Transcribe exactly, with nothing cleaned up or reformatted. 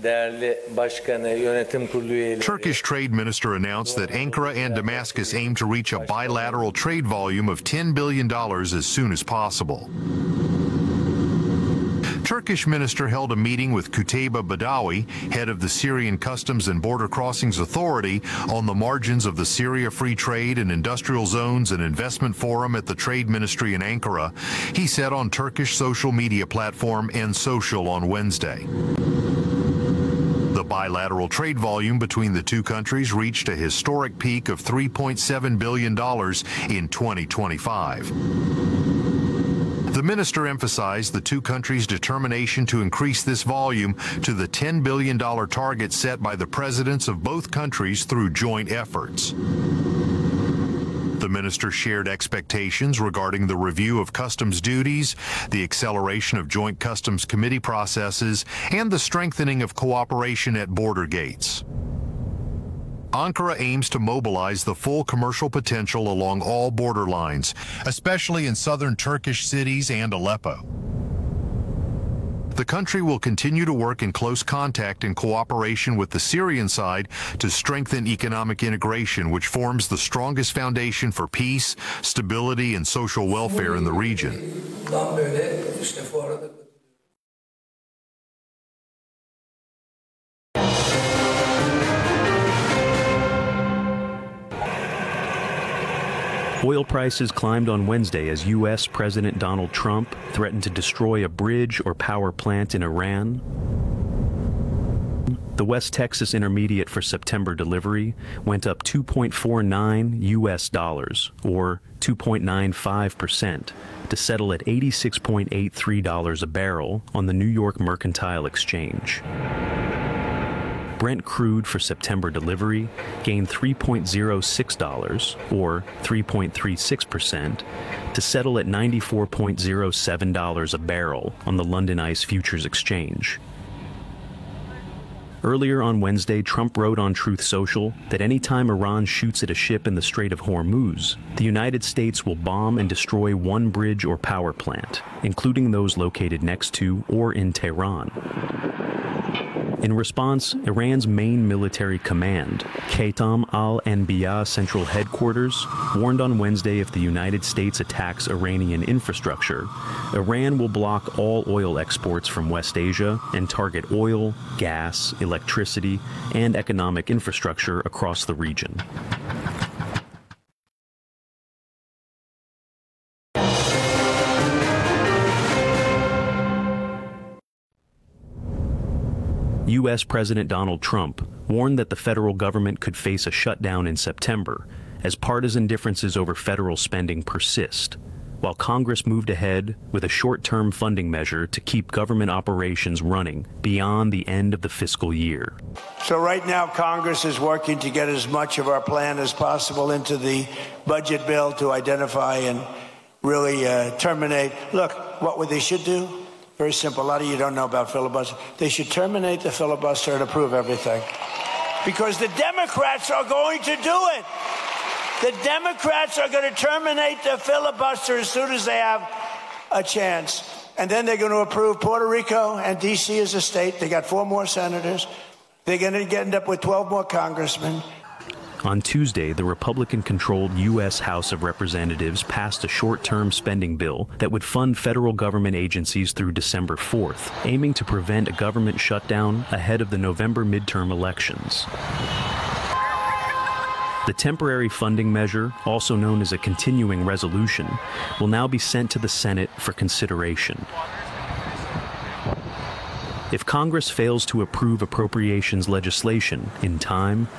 Turkish Trade Minister announced that Ankara and Damascus aim to reach a bilateral trade volume of ten billion dollars as soon as possible. Turkish minister held a meeting with Qutayba Badawi, head of the Syrian Customs and Border Crossings Authority, on the margins of the Syria Free Trade and Industrial Zones and Investment Forum at the Trade Ministry in Ankara, he said on Turkish social media platform N Social on Wednesday. The bilateral trade volume between the two countries reached a historic peak of three point seven billion dollars in twenty twenty-five. The minister emphasized the two countries' determination to increase this volume to the ten billion dollars target set by the presidents of both countries through joint efforts. The minister shared expectations regarding the review of customs duties, the acceleration of joint customs committee processes, and the strengthening of cooperation at border gates. Ankara aims to mobilize the full commercial potential along all border lines, especially in southern Turkish cities and Aleppo. The country will continue to work in close contact and cooperation with the Syrian side to strengthen economic integration, which forms the strongest foundation for peace, stability, and social welfare in the region. Oil prices climbed on Wednesday as U S President Donald Trump threatened to destroy a bridge or power plant in Iran. The West Texas Intermediate for September delivery went up two point four nine U S dollars, or two point nine five percent, to settle at eighty-six point eight three dollars a barrel on the New York Mercantile Exchange. Brent crude for September delivery gained three point zero six dollars, or three point three six percent, to settle at ninety-four point zero seven dollars a barrel on the London ICE Futures Exchange. Earlier on Wednesday, Trump wrote on Truth Social that anytime Iran shoots at a ship in the Strait of Hormuz, the United States will bomb and destroy one bridge or power plant, including those located next to or in Tehran. In response, Iran's main military command, Khatam al-Anbiya Central Headquarters, warned on Wednesday if the United States attacks Iranian infrastructure, Iran will block all oil exports from West Asia and target oil, gas, electricity, and economic infrastructure across the region. U S President Donald Trump warned that the federal government could face a shutdown in September as partisan differences over federal spending persist, while Congress moved ahead with a short-term funding measure to keep government operations running beyond the end of the fiscal year. So right now, Congress is working to get as much of our plan as possible into the budget bill to identify and really uh, terminate. Look, what they should do? Very simple. A lot of you don't know about filibuster. They should terminate the filibuster and approve everything. Because the Democrats are going to do it. The Democrats are going to terminate the filibuster as soon as they have a chance. And then they're going to approve Puerto Rico and D C as a state. They got four more senators. They're going to end up with twelve more congressmen. On Tuesday, the Republican-controlled U S House of Representatives passed a short-term spending bill that would fund federal government agencies through December fourth, aiming to prevent a government shutdown ahead of the November midterm elections. The temporary funding measure, also known as a continuing resolution, will now be sent to the Senate for consideration. If Congress fails to approve appropriations legislation in time,